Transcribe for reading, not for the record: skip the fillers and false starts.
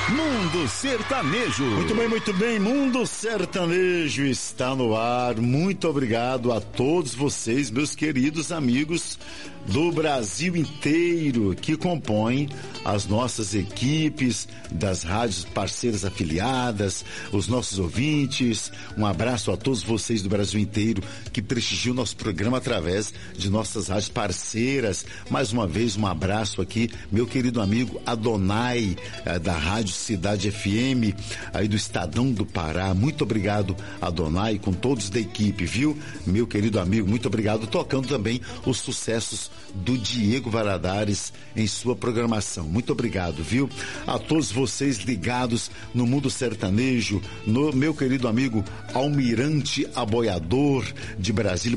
Mundo Sertanejo. Muito bem, Mundo Sertanejo está no ar. Muito obrigado a todos vocês, meus queridos amigos do Brasil inteiro que compõem as nossas equipes das rádios parceiras afiliadas, os nossos ouvintes. Um abraço a todos vocês do Brasil inteiro que prestigiam nosso programa através de nossas rádios parceiras. Mais uma vez, um abraço aqui, meu querido amigo Adonai, da Rádio Cidade FM, aí do Estadão do Pará. Muito obrigado, Adonai, com todos da equipe, viu? Meu querido amigo, muito obrigado. Tocando também os sucessos do Diego Valadares em sua programação. Muito obrigado, viu? A todos vocês ligados no Mundo Sertanejo, no meu querido amigo Almirante Aboiador de Brasília.